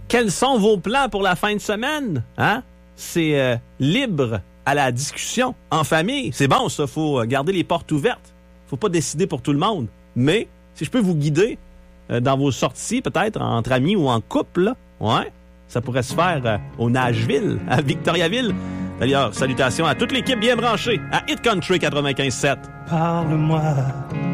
Quels sont vos plans pour la fin de semaine? Hein? C'est libre à la discussion en famille. C'est bon, ça. Faut garder les portes ouvertes. Faut pas décider pour tout le monde. Mais si je peux vous guider dans vos sorties, peut-être, entre amis ou en couple, là, ouais, ça pourrait se faire au Nashville, à Victoriaville. D'ailleurs, salutations à toute l'équipe bien branchée à Hit Country 95.7. Parle-moi